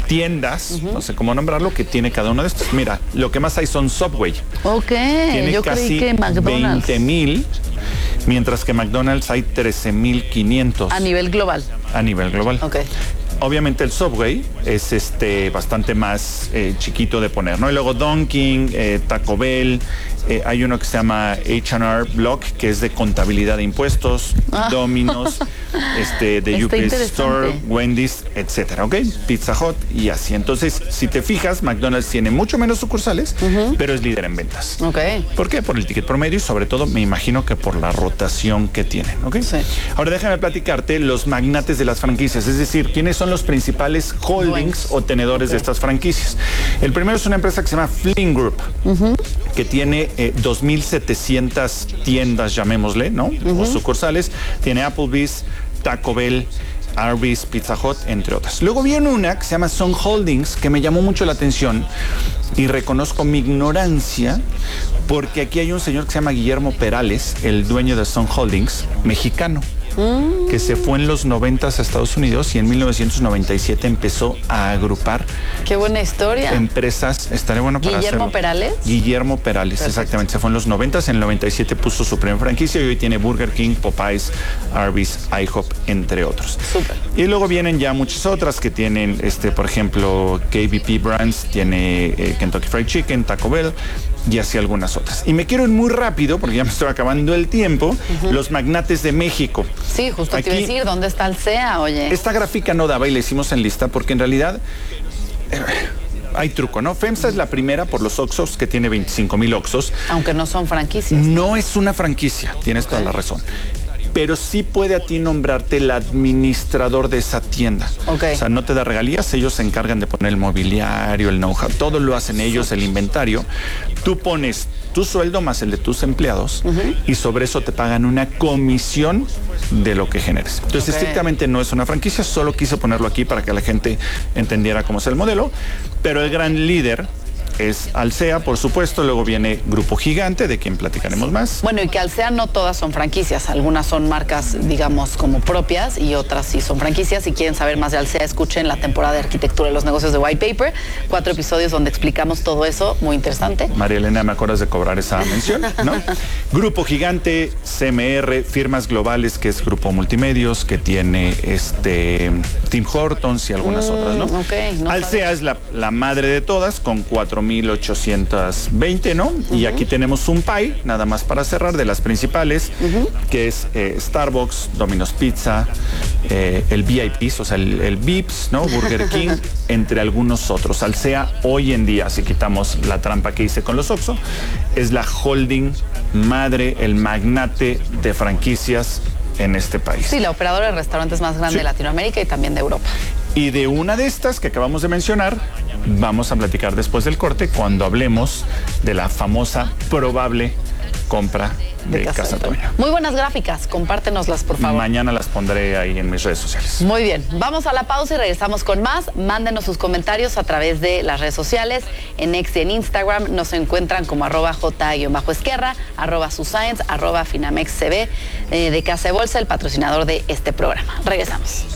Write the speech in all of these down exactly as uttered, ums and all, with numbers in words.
tiendas, uh-huh. no sé cómo nombrarlo, que tiene cada uno de estos. Mira, lo que más hay son Subway. Ok, tiene yo casi creí que McDonald's. veinte mil, mientras que McDonald's hay trece mil quinientos. A nivel global. A nivel global. Ok. Obviamente el Subway es este bastante más eh, chiquito de poner, ¿no? Y luego Dunkin', eh, Taco Bell, eh, hay uno que se llama H and R Block, que es de contabilidad de impuestos, ah. Domino's, este, de U P S Store, Wendy's, etcétera, ¿ok? Pizza Hut y así. Entonces, si te fijas, McDonald's tiene mucho menos sucursales, uh-huh. pero es líder en ventas. Ok. ¿Por qué? Por el ticket promedio y sobre todo, me imagino que por la rotación que tienen, ¿ok? Sí. Ahora déjame platicarte los magnates de las franquicias, es decir, quiénes son los principales holdings o tenedores okay. de estas franquicias. El primero es una empresa que se llama Flynn Group, uh-huh. que tiene eh, dos mil setecientas tiendas, llamémosle, ¿no? Uh-huh. O sucursales. Tiene Applebee's, Taco Bell, Arby's, Pizza Hut, entre otras. Luego viene una que se llama Sun Holdings, que me llamó mucho la atención y reconozco mi ignorancia, porque aquí hay un señor que se llama Guillermo Perales, el dueño de Sun Holdings, mexicano, mm. que se fue en los noventas a Estados Unidos y en mil novecientos noventa y siete empezó a agrupar. Qué buena historia. Empresas, estaré bueno para ¿Guillermo hacerlo. Perales? Guillermo Perales, perfecto. Exactamente. Se fue en los noventas, en el noventa y siete puso su primera franquicia y hoy tiene Burger King, Popeyes, Arby's, IHOP, entre otros. Súper. Y luego vienen ya muchas otras que tienen, este, por ejemplo, K B P Brands, tiene eh, Kentucky Fried Chicken, Taco Bell, y así algunas otras. Y me quiero ir muy rápido, porque ya me estoy acabando el tiempo, uh-huh. los magnates de México. Sí, justo aquí, te iba a decir, ¿dónde está el C E A, oye? Esta gráfica no daba y la hicimos en lista, porque en realidad eh, hay truco, ¿no? FEMSA uh-huh. es la primera por los Oxxos, que tiene veinticinco mil Oxxos. Aunque no son franquicias. No es una franquicia, tienes okay. toda la razón. Pero sí puede a ti nombrarte el administrador de esa tienda. Okay. O sea, no te da regalías, ellos se encargan de poner el mobiliario, el know-how, todo lo hacen ellos, el inventario. Tú pones tu sueldo más el de tus empleados uh-huh. y sobre eso te pagan una comisión de lo que generes. Entonces, okay. estrictamente no es una franquicia, solo quise ponerlo aquí para que la gente entendiera cómo es el modelo, pero el gran líder es Alsea, por supuesto, luego viene Grupo Gigante, de quien platicaremos más. Bueno, y que Alsea no todas son franquicias, algunas son marcas, digamos, como propias y otras sí son franquicias. Si quieren saber más de Alsea, escuchen la temporada de Arquitectura de los Negocios de White Paper, cuatro episodios donde explicamos todo eso, muy interesante. María Elena, me acuerdas de cobrar esa mención, ¿no? Grupo Gigante, C M R, Firmas Globales, que es Grupo Multimedios, que tiene este Tim Hortons y algunas mm, otras, ¿no? Okay, no Alsea es la, la madre de todas, con cuatro mil ochocientos veinte, ¿no? Uh-huh. Y aquí tenemos un pie, nada más para cerrar, de las principales, uh-huh. que es eh, Starbucks, Domino's Pizza, eh, el V I P, o sea, el, el Vips, ¿no? Burger King, entre algunos otros. Alsea, hoy en día, si quitamos la trampa que hice con los Oxxo, es la holding madre, el magnate de franquicias en este país. Sí, la operadora de restaurantes más grande sí. de Latinoamérica y también de Europa. Y de una de estas que acabamos de mencionar, vamos a platicar después del corte cuando hablemos de la famosa probable compra de, de Casa, Casa Toño. Muy buenas gráficas, compártenoslas por favor. Mañana las pondré ahí en mis redes sociales. Muy bien, vamos a la pausa y regresamos con más. Mándenos sus comentarios a través de las redes sociales. En X y en Instagram nos encuentran como arroba J-Esquerra, arroba Suscience, arroba FinamexCB, eh, de Casa de Bolsa, el patrocinador de este programa. Regresamos.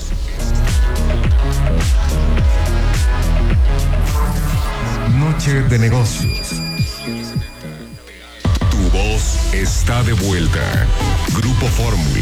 Noche de negocios. Tu voz está de vuelta. Grupo Fórmula.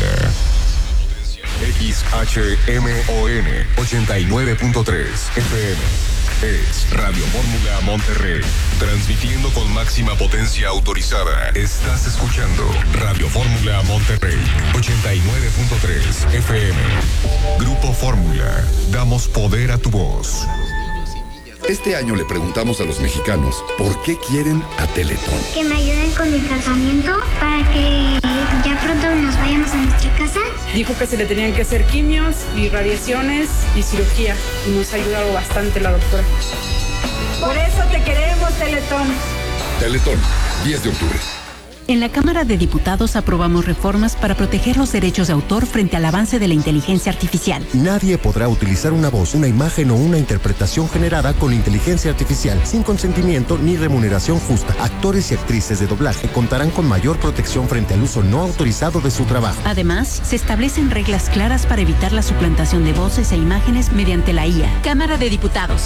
X H M O N ochenta y nueve punto tres F M. Es Radio Fórmula Monterrey. Transmitiendo con máxima potencia autorizada. Estás escuchando Radio Fórmula Monterrey ochenta y nueve punto tres F M. Grupo Fórmula. Damos poder a tu voz. Este año le preguntamos a los mexicanos por qué quieren a Teletón. Que me ayuden con el tratamiento para que ya pronto nos vayamos a nuestra casa. Dijo que se le tenían que hacer quimios y radiaciones y cirugía. Y nos ha ayudado bastante la doctora. Por eso te queremos, Teletón. Teletón, diez de octubre. En la Cámara de Diputados aprobamos reformas para proteger los derechos de autor frente al avance de la inteligencia artificial. Nadie podrá utilizar una voz, una imagen o una interpretación generada con inteligencia artificial sin consentimiento ni remuneración justa. Actores y actrices de doblaje contarán con mayor protección frente al uso no autorizado de su trabajo. Además, se establecen reglas claras para evitar la suplantación de voces e imágenes mediante la I A. Cámara de Diputados.